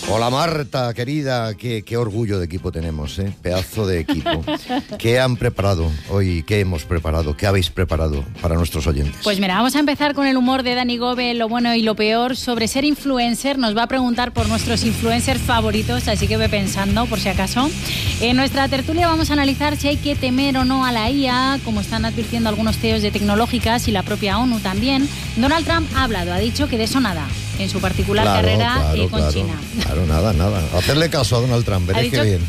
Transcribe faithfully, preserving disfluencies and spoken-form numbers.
Hola Marta, querida, qué, qué orgullo de equipo tenemos, ¿eh? Pedazo de equipo. ¿Qué han preparado hoy? ¿Qué hemos preparado? ¿Qué habéis preparado para nuestros oyentes? Pues mira, vamos a empezar con el humor de Dani Gómez, lo bueno y lo peor. Sobre ser influencer, nos va a preguntar por nuestros influencers favoritos, así que ve pensando, por si acaso. En nuestra tertulia vamos a analizar si hay que temer o no a la I A, como están advirtiendo algunos C E Os de tecnológicas y la propia ONU también. Donald Trump ha hablado, ha dicho que de eso nada, en su particular claro, carrera claro, eh, con claro, China. Claro, nada, nada. Hacerle caso a Donald Trump, veréis qué bien.